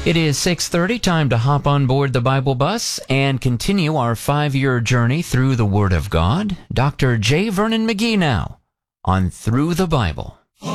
It is 6:30, time to hop on board the Bible bus and continue our 5-year journey through the Word of God. Dr. J. Vernon McGee now on Through the Bible.